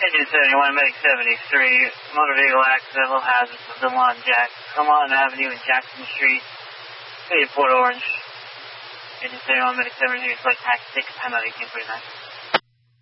Engine 71, Medic 73, motor vehicle accidental hazard of Delon Avenue and Jackson Street, City of Port Orange. Engine 71, Medic 73, flight tax 6, time out 1849.